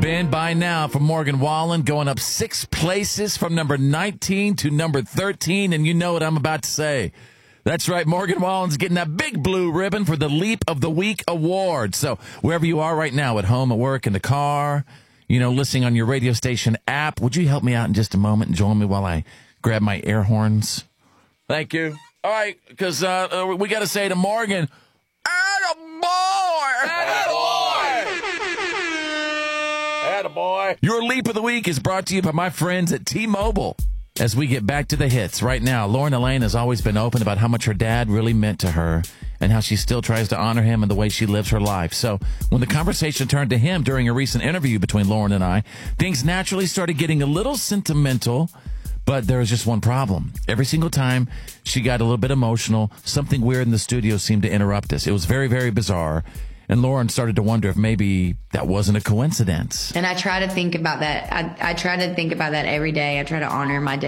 Ben, by now, from Morgan Wallen, going up 6 places from number 19 to number 13, and you know what I'm about to say. That's right, Morgan Wallen's getting that big blue ribbon for the Leap of the Week award. So wherever you are right now, at home, at work, in the car, listening on your radio station app, would you help me out in just a moment and join me while I grab my air horns? Thank you. All right, because we got to say to Morgan, attaboy! Attaboy! Attaboy! Your Leap of the Week is brought to you by my friends at T-Mobile. As we get back to the hits, right now, Lauren Elaine has always been open about how much her dad really meant to her and how she still tries to honor him in the way she lives her life. So when the conversation turned to him during a recent interview between Lauren and I, things naturally started getting a little sentimental. But there was just one problem. Every single time she got a little bit emotional, something weird in the studio seemed to interrupt us. It was very, very bizarre. And Lauren started to wonder if maybe that wasn't a coincidence. And I try to think about that. I try to think about that every day. I try to honor my dad.